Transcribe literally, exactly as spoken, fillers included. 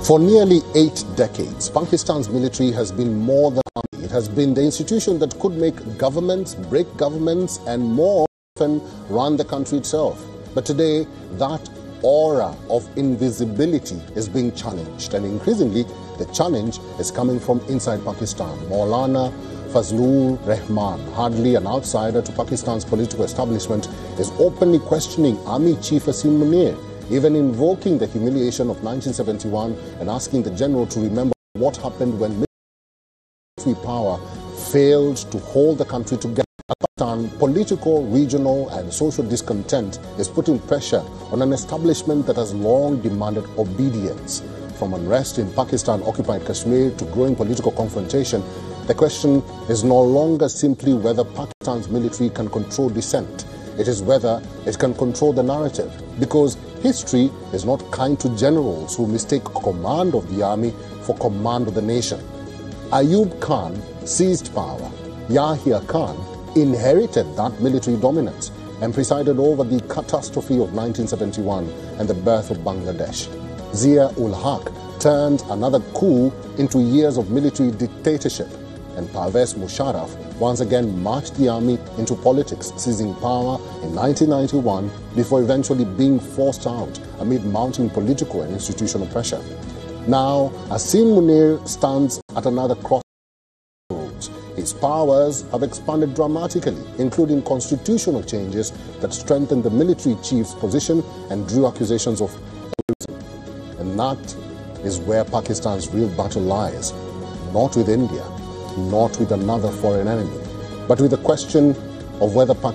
For nearly eight decades, Pakistan's military has been more than army. It has been the institution that could make governments, break governments, and more often run the country itself. But today, that aura of invisibility is being challenged, and increasingly, the challenge is coming from inside Pakistan. Maulana Fazlur Rahman, hardly an outsider to Pakistan's political establishment, is openly questioning Army Chief Asim Munir, even invoking the humiliation of nineteen seventy-one and asking the general to remember what happened when military power failed to hold the country together. Pakistan, political, regional and social discontent is putting pressure on an establishment that has long demanded obedience. From unrest in Pakistan-occupied Kashmir to growing political confrontation, the question is no longer simply whether Pakistan's military can control dissent. It is whether it can control the narrative, because history is not kind to generals who mistake command of the army for command of the nation. Ayub Khan seized power. Yahya Khan inherited that military dominance and presided over the catastrophe of nineteen seventy-one and the birth of Bangladesh. Zia-ul-Haq turned another coup into years of military dictatorship, and Parvez Musharraf once again marched the army into politics, seizing power in nineteen ninety-one before eventually being forced out amid mounting political and institutional pressure. Now, Asim Munir stands at another crossroads. His powers have expanded dramatically, including constitutional changes that strengthened the military chief's position and drew accusations of terrorism. And that is where Pakistan's real battle lies, not with India, not with another foreign enemy, but with the question of whether Pakistan